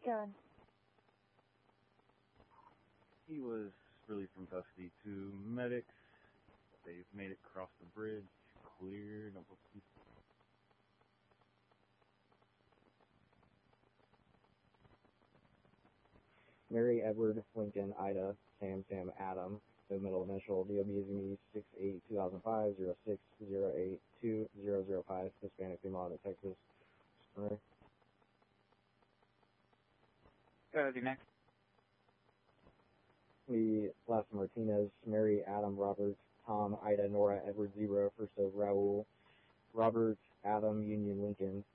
Gun. He was released from custody to medics. They've made it across the bridge. Clear. No police. Mary Edward Lincoln Ida Sam Adam, the middle initial DOBSME 68-2005-06-08-2005, Hispanic female in Texas. Right. The next. The last Martinez, Mary Adam Robert Tom Ida Nora Edward Zero, first of Raul Robert Adam Union Lincoln,